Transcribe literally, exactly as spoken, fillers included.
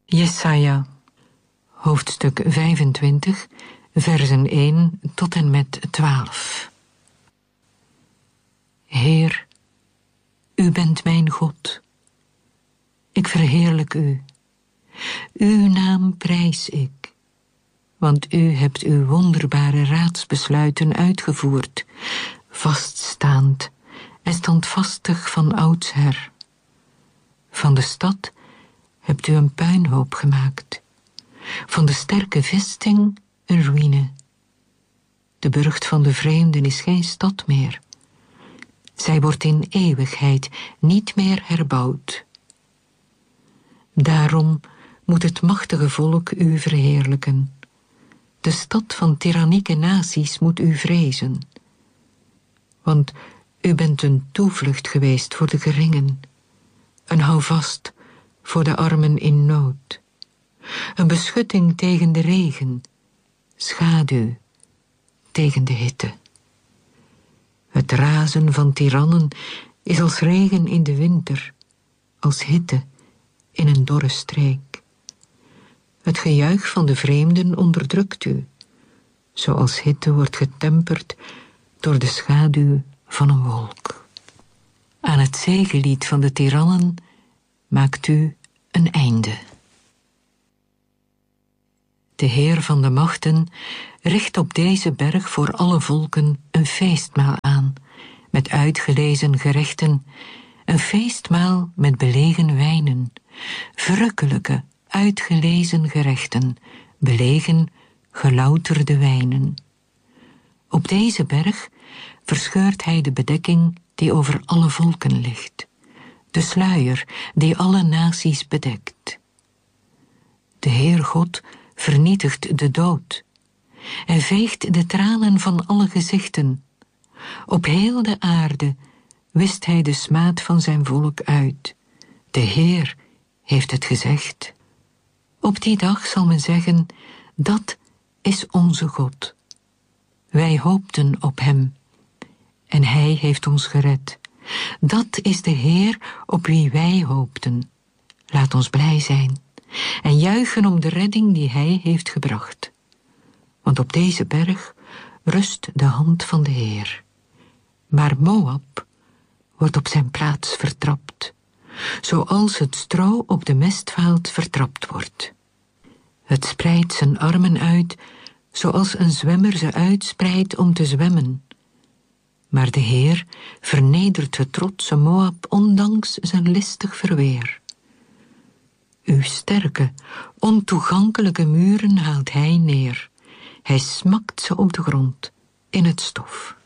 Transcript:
Jesaja, hoofdstuk vijfentwintig, versen één tot en met twaalf. Heer, u bent mijn God. Ik verheerlijk u. Uw naam prijs ik, want u hebt uw wonderbare raadsbesluiten uitgevoerd, vaststaand en standvastig van oudsher. Van de stad hebt u een puinhoop gemaakt, van de sterke vesting een ruïne. De burcht van de vreemden is geen stad meer. Zij wordt in eeuwigheid niet meer herbouwd. Daarom moet het machtige volk u verheerlijken. De stad van tyrannieke naties moet u vrezen. Want u bent een toevlucht geweest voor de geringen, een houvast voor de armen in nood, een beschutting tegen de regen, schaduw tegen de hitte. Het razen van tirannen is als regen in de winter, als hitte in een dorre streek. Het gejuich van de vreemden onderdrukt u, zoals hitte wordt getemperd door de schaduw van een wolk. Aan het zegelied van de tirannen maakt u een einde. De Heer van de machten richt op deze berg voor alle volken een feestmaal aan, met uitgelezen gerechten, een feestmaal met belegen wijnen, verrukkelijke, uitgelezen gerechten, belegen, gelouterde wijnen. Op deze berg verscheurt hij de bedekking die over alle volken ligt, de sluier die alle naties bedekt. De Heer God vernietigt de dood en veegt de tranen van alle gezichten. Op heel de aarde wist hij de smaad van zijn volk uit. De Heer heeft het gezegd. Op die dag zal men zeggen, dat is onze God. Wij hoopten op hem en hij heeft ons gered. Dat is de Heer op wie wij hoopten. Laat ons blij zijn en juichen om de redding die hij heeft gebracht. Want op deze berg rust de hand van de Heer. Maar Moab wordt op zijn plaats vertrapt, zoals het stro op de mestvaalt vertrapt wordt. Het spreidt zijn armen uit, zoals een zwemmer ze uitspreidt om te zwemmen. Maar de Heer vernedert het trotse Moab ondanks zijn listig verweer. Uw sterke, ontoegankelijke muren haalt hij neer. Hij smakt ze op de grond, in het stof.